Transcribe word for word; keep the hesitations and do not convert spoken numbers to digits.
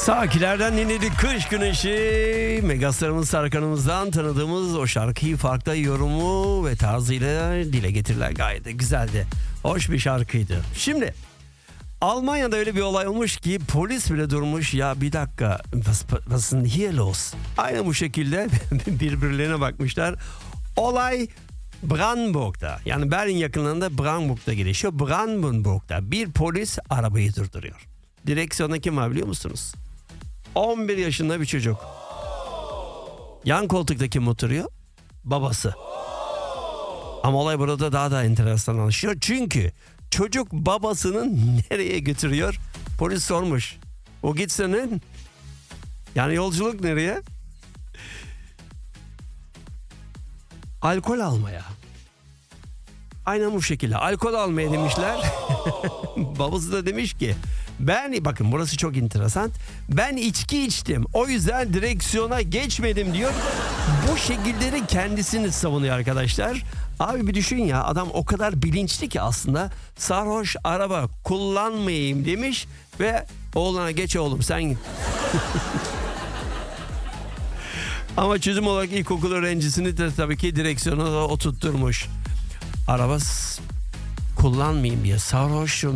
Sakilerden dinledik Kış Güneşi. Megastarımız Tarkan'ımızdan tanıdığımız o şarkıyı farklı yorumu ve tarzıyla dile getirilen gayet de güzeldi. Hoş bir şarkıydı. Şimdi Almanya'da öyle bir olay olmuş ki polis bile durmuş, ya bir dakika was, was ist denn hier los? Aynı bu şekilde birbirlerine bakmışlar. Olay Brandenburg'da, yani Berlin yakınlarında Brandenburg'da gelişiyor. Brandenburg'da bir polis arabayı durduruyor. Direksiyonda kim var biliyor musunuz? on bir yaşında bir çocuk. Yan koltukta kim oturuyor? Babası. Ama olay burada daha da enteresanlaşıyor. Çünkü çocuk babasının nereye götürüyor? Polis sormuş. O gitsenin. Yani yolculuk nereye? Alkol almaya. Aynen bu şekilde. Alkol almaya demişler. Babası da demiş ki, ben, bakın burası çok enteresan, ben içki içtim, o yüzden direksiyona geçmedim diyor. Bu şekilde de kendisini savunuyor arkadaşlar. Abi bir düşün ya, adam o kadar bilinçli ki aslında, sarhoş araba kullanmayayım demiş ve oğluna geç oğlum sen git. Ama çözüm olarak ilkokul öğrencisini de tabii ki direksiyona oturtturmuş. Araba kullanmayayım diye sarhoşum